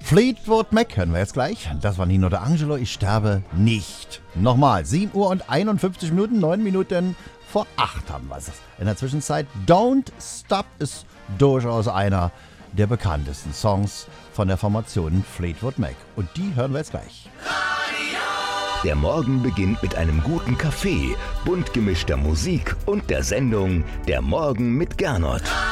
Fleetwood Mac hören wir jetzt gleich. Das war Nino D'Angelo, ich sterbe nicht. Nochmal, 7 Uhr und 51 Minuten, 9 Minuten vor 8 haben wir es. In der Zwischenzeit, Don't Stop ist durchaus einer der bekanntesten Songs von der Formation Fleetwood Mac. Und die hören wir jetzt gleich. Der Morgen beginnt mit einem guten Kaffee, bunt gemischter Musik und der Sendung Der Morgen mit Gernot.